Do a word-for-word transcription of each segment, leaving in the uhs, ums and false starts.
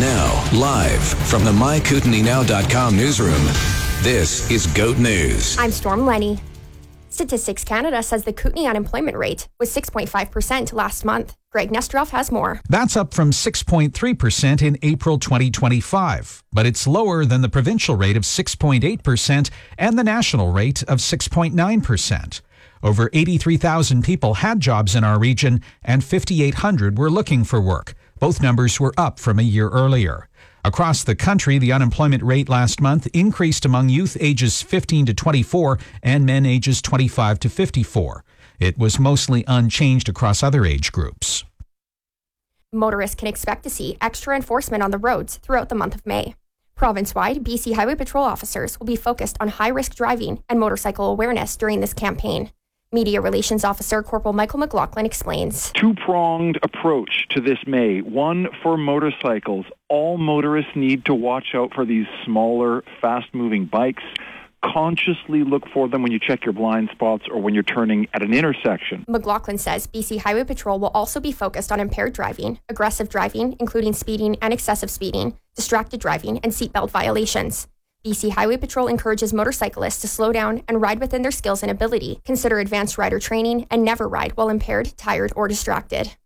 Now, live from the my kootenai now dot com newsroom, this is GOAT News. I'm Storm Lenny. Statistics Canada says the Kootenai unemployment rate was six point five percent last month. Greg Nesterov has more. That's up from six point three percent in April twenty twenty-five, but it's lower than the provincial rate of six point eight percent and the national rate of six point nine percent. Over eighty-three thousand people had jobs in our region and fifty-eight hundred were looking for work. Both numbers were up from a year earlier. Across the country, the unemployment rate last month increased among youth ages fifteen to twenty-four and men ages twenty-five to fifty-four. It was mostly unchanged across other age groups. Motorists can expect to see extra enforcement on the roads throughout the month of May. Province-wide, B C Highway Patrol officers will be focused on high-risk driving and motorcycle awareness during this campaign. Media Relations Officer Corporal Michael McLaughlin explains. Two-pronged approach to this May. One, for motorcycles. All motorists need to watch out for these smaller, fast-moving bikes. Consciously look for them when you check your blind spots or when you're turning at an intersection. McLaughlin says B C Highway Patrol will also be focused on impaired driving, aggressive driving, including speeding and excessive speeding, distracted driving, and seatbelt violations. B C Highway Patrol encourages motorcyclists to slow down and ride within their skills and ability, consider advanced rider training, and never ride while impaired, tired, or distracted.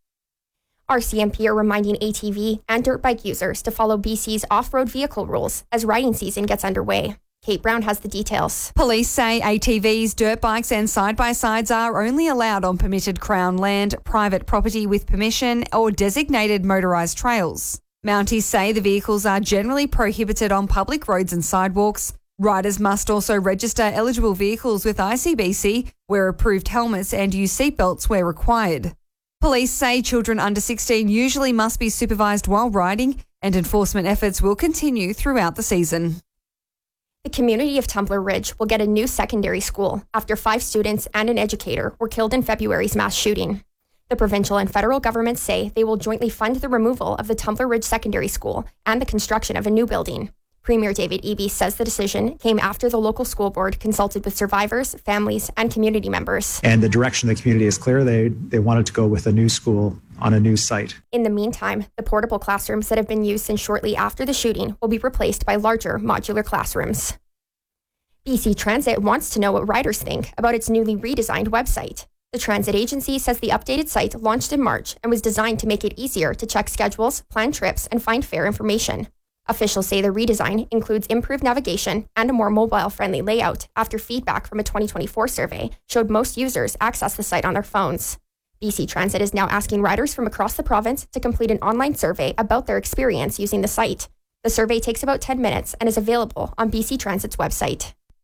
R C M P are reminding A T V and dirt bike users to follow B C's off-road vehicle rules as riding season gets underway. Kate Brown has the details. Police say A T Vs, dirt bikes and side-by-sides are only allowed on permitted Crown land, private property with permission, or designated motorised trails. Mounties say the vehicles are generally prohibited on public roads and sidewalks. Riders must also register eligible vehicles with I C B C, wear approved helmets and use seatbelts where required. Police say children under sixteen usually must be supervised while riding, and enforcement efforts will continue throughout the season. The community of Tumbler Ridge will get a new secondary school after five students and an educator were killed in February's mass shooting. The provincial and federal governments say they will jointly fund the removal of the Tumbler Ridge Secondary School and the construction of a new building. Premier David Eby says the decision came after the local school board consulted with survivors, families, and community members. And the direction of the community is clear. They, they wanted to go with a new school on a new site. In the meantime, the portable classrooms that have been used since shortly after the shooting will be replaced by larger modular classrooms. B C Transit wants to know what riders think about its newly redesigned website. The transit agency says the updated site launched in March and was designed to make it easier to check schedules, plan trips, and find fare information. Officials say the redesign includes improved navigation and a more mobile-friendly layout after feedback from a twenty twenty-four survey showed most users access the site on their phones. B C Transit is now asking riders from across the province to complete an online survey about their experience using the site. The survey takes about ten minutes and is available on B C Transit's website.